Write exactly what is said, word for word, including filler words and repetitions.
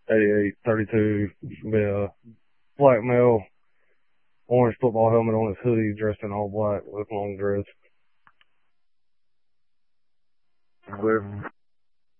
eighty-eight, thirty-two, be a black male, orange football helmet on his hoodie, dressed in all black with long dress. Where